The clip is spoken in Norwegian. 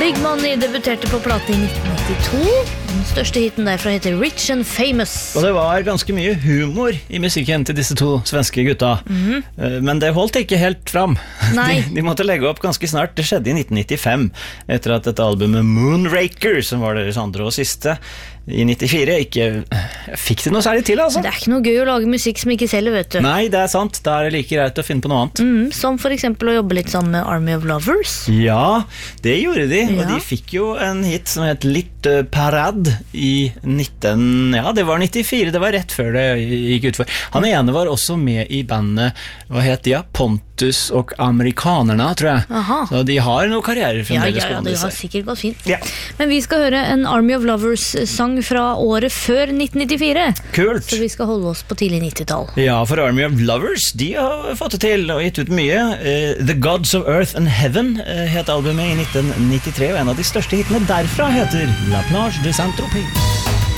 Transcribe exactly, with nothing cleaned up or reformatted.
Big Money debuterte på plate i nitten nittito. Den største hiten derfra heter Rich and Famous. Og det var ganske mye humor i musikken til disse to svenske gutta. Mm-hmm. Men det holdt ikke helt fram. Nei. De, de måtte legge opp ganske snart. Det skjedde i nitten nittifem, etter at dette albumet Moonraker, som var deres andre og siste, i nittifire, ikke fikk det noe særlig til, altså. Det er ikke noe gøy å lage musikk som ikke selger, vet du. Nei, det er sant. Da er det like greit å finne på noe annet. Mm, som for eksempel å jobbe litt sammen med Army of Lovers. Ja, det gjorde de, ja. Og de fikk jo en hit som het Litt uh, Parad i nitten... Ja, det var nittifire, det var rett før det gikk ut for. Han ene var også med i bandet, hva het de? Ja, Pontus og Amerikanerna, tror jeg. Aha. Så de har noe karriere fremdeles. Ja, ja, ja, det har sikkert gått fint. Ja. Men vi skal høre en Army of Lovers-sang fra året før nitten nittifire. Kult. Så vi skal holde oss på tidlig nittitall. Ja, for Army of Lovers, de har fått det til og gitt ut mye. Uh, The Gods of Earth and Heaven uh, het albumet i nitten nittitre, og en av de største hitene derfra heter La Plage de Saint-Tropez.